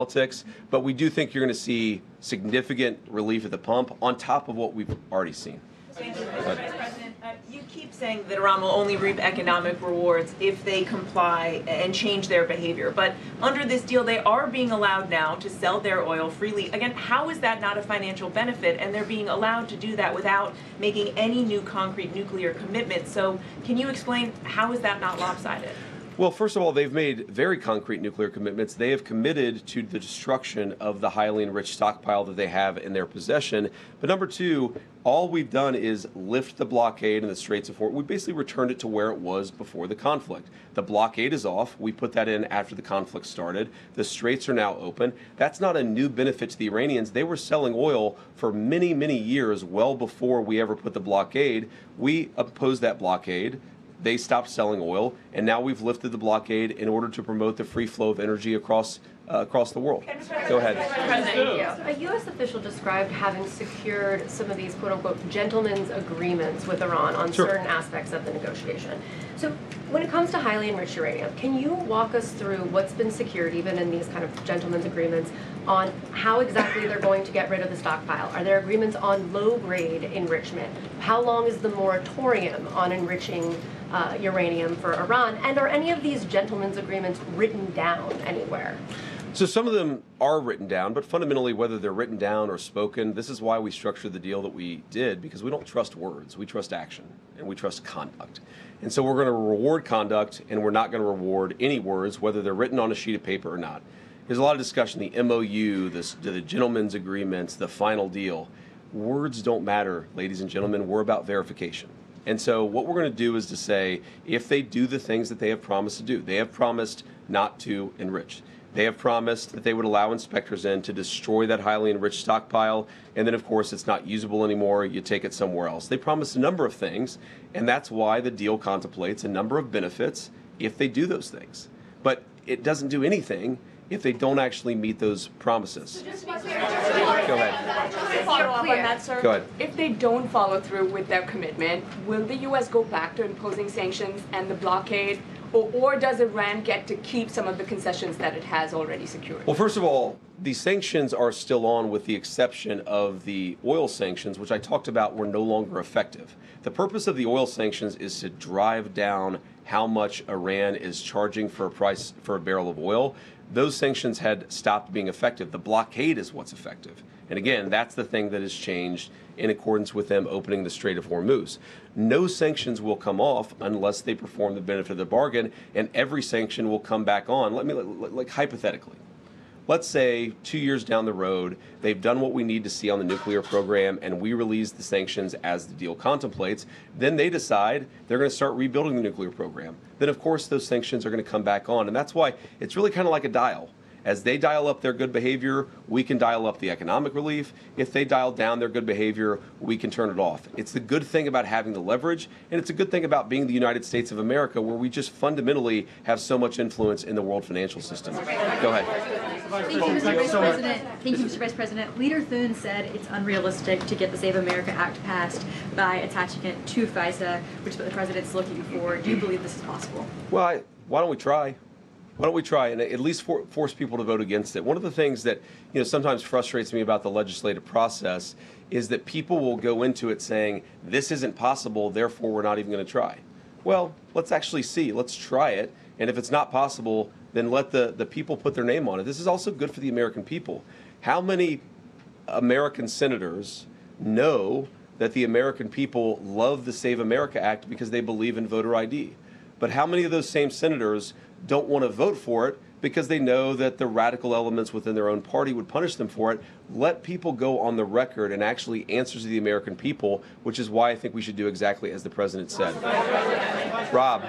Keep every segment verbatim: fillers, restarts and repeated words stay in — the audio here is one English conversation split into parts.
politics, but we do think you're going to see significant relief at the pump on top of what we've already seen. Thank you, Mister Vice President. Uh, you keep saying that Iran will only reap economic rewards if they comply and change their behavior. But under this deal, they are being allowed now to sell their oil freely. Again, how is that not a financial benefit? And they're being allowed to do that without making any new concrete nuclear commitments. So can you explain how is that not lopsided? Well, first of all, they've made very concrete nuclear commitments. They have committed to the destruction of the highly enriched stockpile that they have in their possession. But number two, all we've done is lift the blockade in the Straits of Hormuz. We basically returned it to where it was before the conflict. The blockade is off. We put that in after the conflict started. The straits are now open. That's not a new benefit to the Iranians. They were selling oil for many, many years, well before we ever put the blockade. We opposed that blockade. They stopped selling oil, and now we've lifted the blockade in order to promote the free flow of energy across uh, across the world. Go ahead. A U S official described having secured some of these quote-unquote gentlemen's agreements with Iran on Sure. certain aspects of the negotiation. So when it comes to highly enriched uranium, can you walk us through what's been secured, even in these kind of gentlemen's agreements, on how exactly they're going to get rid of the stockpile? Are there agreements on low-grade enrichment? How long is the moratorium on enriching uh, uranium for Iran? And are any of these gentlemen's agreements written down anywhere? So some of them are written down, but fundamentally, whether they're written down or spoken, this is why we structured the deal that we did, because we don't trust words. We trust action, and we trust conduct. And so we're going to reward conduct, and we're not going to reward any words, whether they're written on a sheet of paper or not. There's a lot of discussion, the M O U, this, the gentleman's agreements, the final deal. Words don't matter, ladies and gentlemen. We're about verification. And so what we're going to do is to say, if they do the things that they have promised to do, they have promised not to enrich. They have promised that they would allow inspectors in to destroy that highly enriched stockpile, and then, of course, it's not usable anymore. You take it somewhere else. They promised a number of things, and that's why the deal contemplates a number of benefits if they do those things. But it doesn't do anything if they don't actually meet those promises. So just to Go ahead. Just to follow up on that, sir. Go ahead. If they don't follow through with their commitment, will the U S go back to imposing sanctions and the blockade? Or, or does Iran get to keep some of the concessions that it has already secured? Well, first of all, the sanctions are still on with the exception of the oil sanctions, which I talked about were no longer effective. The purpose of the oil sanctions is to drive down how much Iran is charging for a price for a barrel of oil. Those sanctions had stopped being effective. The blockade is what's effective. And again, that's the thing that has changed in accordance with them opening the Strait of Hormuz. No sanctions will come off unless they perform the benefit of the bargain, and every sanction will come back on. Let me, like, hypothetically, let's say two years down the road, they've done what we need to see on the nuclear program, and we release the sanctions as the deal contemplates. Then they decide they're going to start rebuilding the nuclear program. Then, of course, those sanctions are going to come back on. And that's why it's really kind of like a dial. As they dial up their good behavior, we can dial up the economic relief. If they dial down their good behavior, we can turn it off. It's the good thing about having the leverage, and it's a good thing about being the United States of America, where we just fundamentally have so much influence in the world financial system. Go ahead. Thank you, Mister Vice President. Thank you, Mister Vice President. Leader Thune said it's unrealistic to get the Save America Act passed by attaching it to FISA, which is what the president's looking for. Do you believe this is possible? Well, I, why don't we try? Why don't we try and at least for, force people to vote against it? One of the things that you know sometimes frustrates me about the legislative process is that people will go into it saying, this isn't possible, therefore we're not even going to try. Well, let's actually see. Let's try it. And if it's not possible, then let the, the people put their name on it. This is also good for the American people. How many American senators know that the American people love the Save America Act because they believe in voter I D? But how many of those same senators don't want to vote for it because they know that the radical elements within their own party would punish them for it? Let people go on the record and actually answer to the American people, which is why I think we should do exactly as the president said. Rob.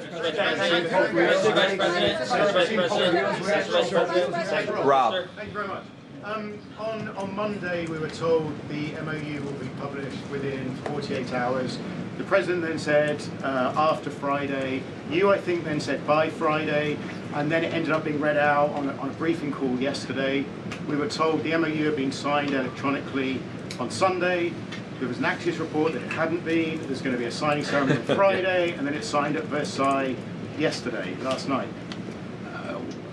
Rob. Thank you very much. Um, on, on Monday, we were told the M O U will be published within forty-eight hours. The president then said uh, after Friday. You, I think, then said by Friday, and then it ended up being read out on a, on a briefing call yesterday. We were told the M O U had been signed electronically on Sunday. There was an Axios report that it hadn't been. There's going to be a signing ceremony on Friday, and then it's signed at Versailles yesterday, last night. Uh,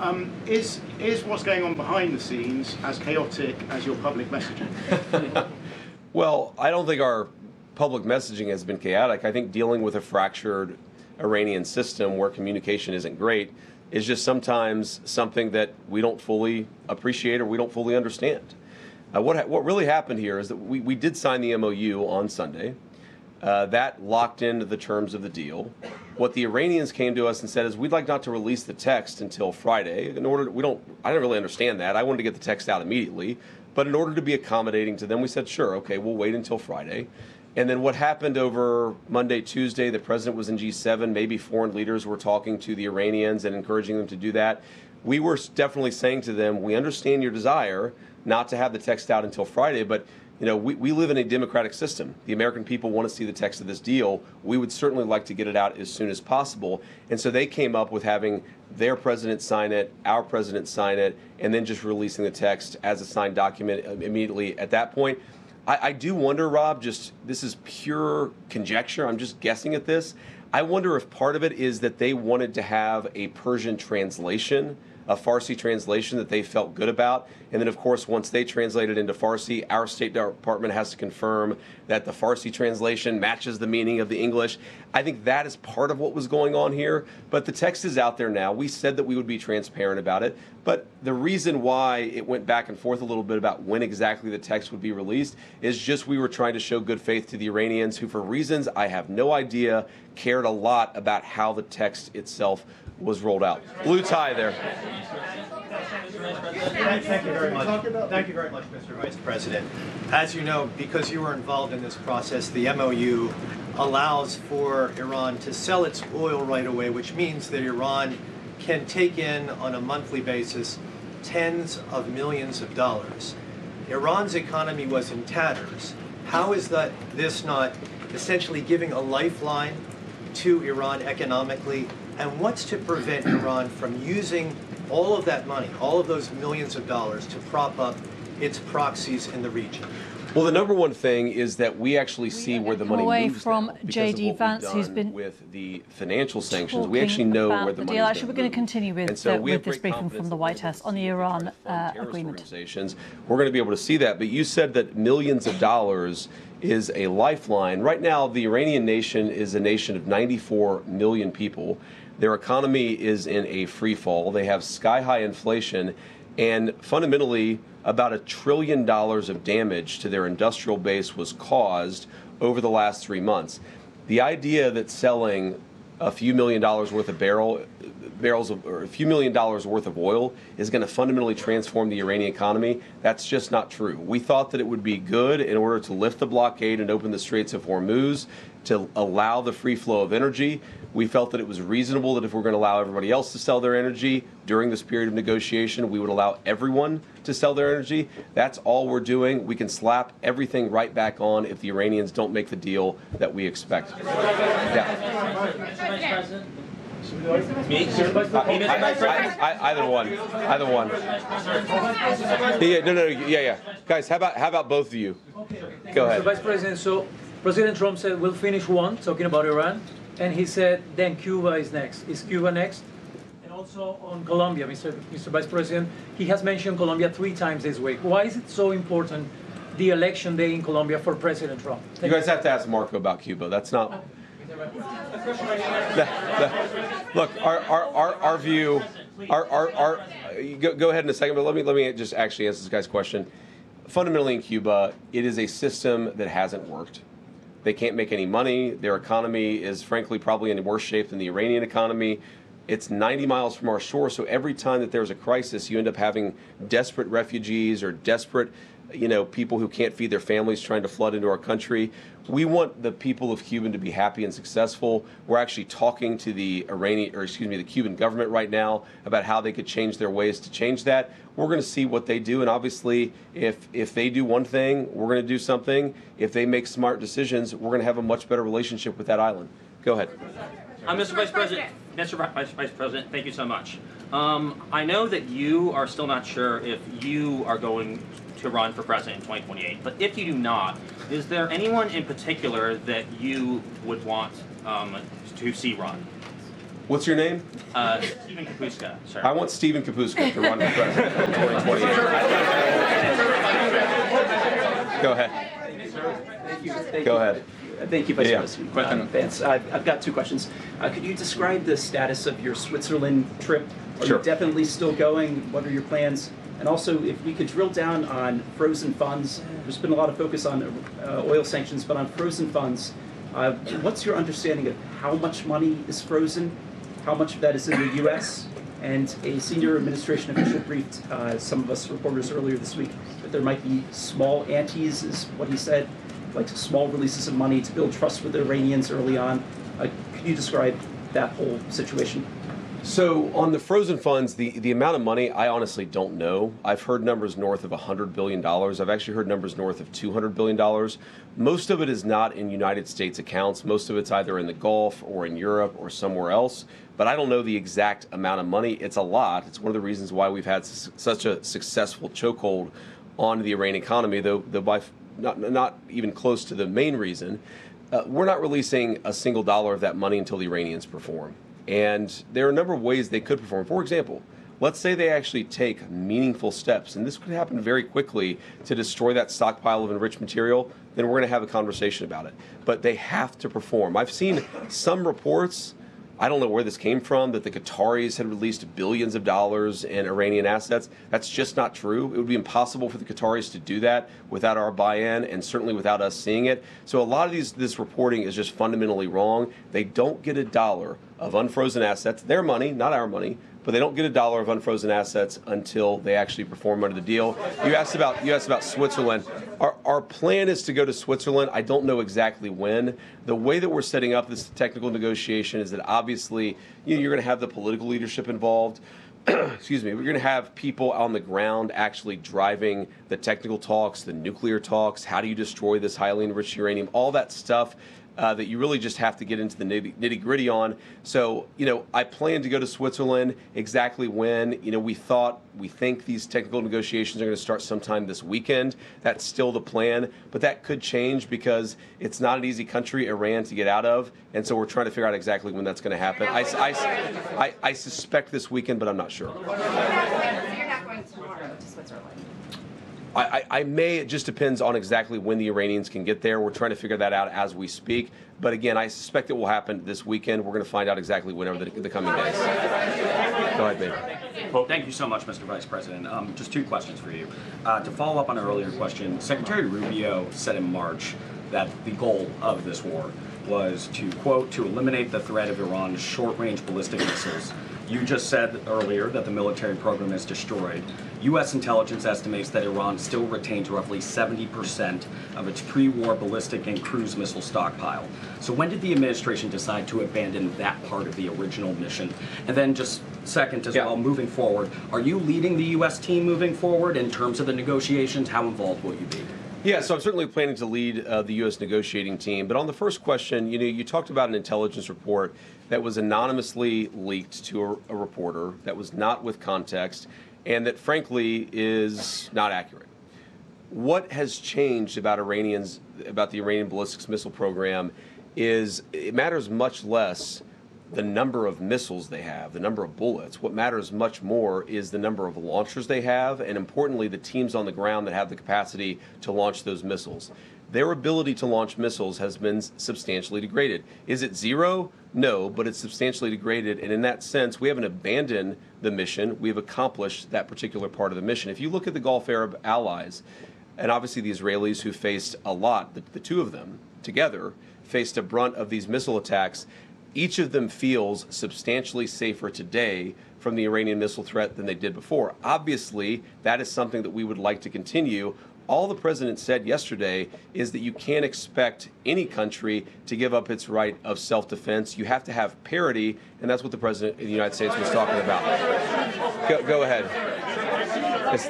Um, is, is what's going on behind the scenes as chaotic as your public messaging? Well, I don't think our public messaging has been chaotic. I think dealing with a fractured Iranian system where communication isn't great is just sometimes something that we don't fully appreciate or we don't fully understand. Uh, what, ha- what really happened here is that we, we did sign the M O U on Sunday. Uh, that locked into the terms of the deal. What the Iranians came to us and said is, we'd like not to release the text until Friday. In order, to, we don't. I don't really understand that. I wanted to get the text out immediately, but in order to be accommodating to them, we said, sure, okay, we'll wait until Friday. And then what happened over Monday, Tuesday? The president was in G seven. Maybe foreign leaders were talking to the Iranians and encouraging them to do that. We were definitely saying to them, we understand your desire not to have the text out until Friday, but you know, we, we live in a democratic system. The American people want to see the text of this deal. We would certainly like to get it out as soon as possible. And so they came up with having their president sign it, our president sign it, and then just releasing the text as a signed document immediately at that point. I, I do wonder, Rob, just this is pure conjecture. I'm just guessing at this. I wonder if part of it is that they wanted to have a Persian translation, a Farsi translation that they felt good about. And then, of course, once they translate it into Farsi, our State Department has to confirm that the Farsi translation matches the meaning of the English. I think that is part of what was going on here. But the text is out there now. We said that we would be transparent about it. But the reason why it went back and forth a little bit about when exactly the text would be released is just we were trying to show good faith to the Iranians who, for reasons I have no idea, cared a lot about how the text itself was rolled out. Blue tie there. Thank you very much. Thank you very much, Mister Vice President. As you know, because you were involved in this process, the M O U allows for Iran to sell its oil right away, which means that Iran can take in on a monthly basis tens of millions of dollars. Iran's economy was in tatters. How is that this not essentially giving a lifeline to Iran economically? And what's to prevent Iran from using all of that money, all of those millions of dollars, to prop up its proxies in the region? Well, the number one thing is that we actually see where the money away moves from now because J of D what we've Vance, who's done been with the financial sanctions. We actually know about where the, the money deal. is Actually, we're going to continue with, And so uh, we with have this great briefing confidence from the that White we're House gonna on the see Iran trying to fund uh, terrorist agreement. organizations. We're going to be able to see that. But you said that millions of dollars is a lifeline. Right now, the Iranian nation is a nation of ninety-four million people. Their economy is in a free fall. They have sky-high inflation, and fundamentally, about a trillion dollars of damage to their industrial base was caused over the last three months. The idea that selling a few million dollars worth of barrel barrels of, or a few million dollars worth of oil is going to fundamentally transform the Iranian economy, that's just not true. We thought that it would be good in order to lift the blockade and open the Straits of Hormuz to allow the free flow of energy. We felt that it was reasonable that if we're going to allow everybody else to sell their energy during this period of negotiation, we would allow everyone to sell their energy. That's all we're doing. We can slap everything right back on if the Iranians don't make the deal that we expect. Yeah. Me? I, I, I, either one. Either one. Yeah, no, no, yeah, yeah. Guys, how about how about both of you? Go ahead. Mister Vice President, so President Trump said we'll finish one, talking about Iran, and he said then Cuba is next. Is Cuba next? And also on Colombia, Mister Mister Vice President, he has mentioned Colombia three times this week. Why is it so important, the election day in Colombia for President Trump? Thank you guys have to ask Marco about Cuba. That's not. The, the, look, our, our, our, our view, our, our, our go, go ahead in a second, but let me let me just actually answer this guy's question. Fundamentally in Cuba, it is a system that hasn't worked. They can't make any money. Their economy is frankly probably in worse shape than the Iranian economy. It's ninety miles from our shore, so every time that there's a crisis, you end up having desperate refugees or desperate, you know, people who can't feed their families trying to flood into our country. We want the people of Cuba to be happy and successful. We're actually talking to the Iranian, or excuse me, the Cuban government right now about how they could change their ways to change that. We're going to see what they do, and obviously, if if they do one thing, we're going to do something. If they make smart decisions, we're going to have a much better relationship with that island. Go ahead. Uh, Mister Vice President, Mister Vice, Vice President, thank you so much. Um, I know that you are still not sure if you are going to run for president in twenty twenty-eight, but if you do not, is there anyone in particular that you would want um, to see run? What's your name? Uh, Stephen Kapuska, sir. I want Stephen Kapuska to run for president in twenty twenty-eight. Go ahead. Thank you. Thank Go you. ahead. Thank you, Vice Yeah. President uh, Vance. I've, I've got two questions. Uh, could you describe the status of your Switzerland trip? Are Sure. you definitely still going? What are your plans? And also, if we could drill down on frozen funds, there's been a lot of focus on uh, oil sanctions, but on frozen funds, uh, what's your understanding of how much money is frozen? How much of that is in the U S? And a senior administration official briefed uh, some of us reporters earlier this week that there might be small antes, is what he said, like small releases of money to build trust with the Iranians early on. Uh, could you describe that whole situation? So on the frozen funds, the, the amount of money, I honestly don't know. I've heard numbers north of one hundred billion dollars. I've actually heard numbers north of two hundred billion dollars. Most of it is not in United States accounts. Most of it's either in the Gulf or in Europe or somewhere else. But I don't know the exact amount of money. It's a lot. It's one of the reasons why we've had su- such a successful chokehold on the Iranian economy, though, though by f- not, not even close to the main reason. Uh, we're not releasing a single dollar of that money until the Iranians perform. And there are a number of ways they could perform. For example, let's say they actually take meaningful steps, and this could happen very quickly, to destroy that stockpile of enriched material, then we're going to have a conversation about it. But they have to perform. I've seen some reports, I don't know where this came from, that the Qataris had released billions of dollars in Iranian assets. That's just not true. It would be impossible for the Qataris to do that without our buy-in and certainly without us seeing it. So a lot of these this reporting is just fundamentally wrong. They don't get a dollar of unfrozen assets, their money, not our money, but they don't get a dollar of unfrozen assets until they actually perform under the deal. You asked about you asked about Switzerland. Our, our plan is to go to Switzerland. I don't know exactly when. The way that we're setting up this technical negotiation is that obviously you know, you're going to have the political leadership involved. Excuse me. We're going to have people on the ground actually driving the technical talks, the nuclear talks. How do you destroy this highly enriched uranium? All that stuff. Uh, that you really just have to get into the nitty gritty on. So, you know, I plan to go to Switzerland. Exactly when, you know, we thought, we think these technical negotiations are going to start sometime this weekend. That's still the plan, but that could change because it's not an easy country, Iran, to get out of. And so we're trying to figure out exactly when that's going to happen. I, I, I, I suspect this weekend, but I'm not sure. So you're not going tomorrow to Switzerland? I, I, I may, it just depends on exactly when the Iranians can get there. We're trying to figure that out as we speak. But again, I suspect it will happen this weekend. We're going to find out exactly whenever the, the coming days. Go ahead, Ben. Well, thank you so much, Mister Vice President. Um, just two questions for you. Uh, to follow up on an earlier question, Secretary Rubio said in March that the goal of this war was to, quote, to eliminate the threat of Iran's short-range ballistic missiles. You just said earlier that the military program is destroyed. U S intelligence estimates that Iran still retains roughly seventy percent of its pre-war ballistic and cruise missile stockpile. So when did the administration decide to abandon that part of the original mission? And then just second as yeah. well, moving forward, are you leading the U S team moving forward in terms of the negotiations? How involved will you be? Yeah, so I'm certainly planning to lead uh, the U S negotiating team. But on the first question, you know, you talked about an intelligence report that was anonymously leaked to a, a reporter that was not with context and that, frankly, is not accurate. What has changed about Iranians, about the Iranian ballistics missile program, is it matters much less the number of missiles they have, the number of bullets. What matters much more is the number of launchers they have, and importantly, the teams on the ground that have the capacity to launch those missiles. Their ability to launch missiles has been substantially degraded. Is it zero? No, but it's substantially degraded, and in that sense, we haven't abandoned the mission. We've accomplished that particular part of the mission. If you look at the Gulf Arab allies, and obviously the Israelis who faced a lot, the, the two of them together faced a brunt of these missile attacks, each of them feels substantially safer today from the Iranian missile threat than they did before. Obviously, that is something that we would like to continue. All the president said yesterday is that you can't expect any country to give up its right of self-defense. You have to have parity, and that's what the president of the United States was talking about. Go, go ahead. It's,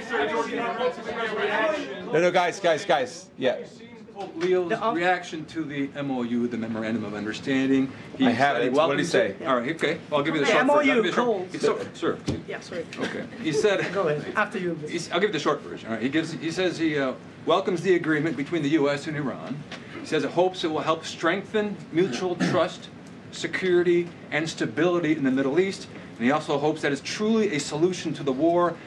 no, no, guys, guys, guys. Yeah. Leo's reaction to the M O U, the Memorandum of Understanding. He I have it. What did he say? All right, okay. I'll give you the the short M O U version. cold. So, sir. Yeah, sorry. Okay. He said. Go ahead. After you. I'll give you the short version. All right. He gives. He says he uh, welcomes the agreement between the U S and Iran. He says it hopes it will help strengthen mutual trust security, and stability in the Middle East. And he also hopes that it's truly a solution to the war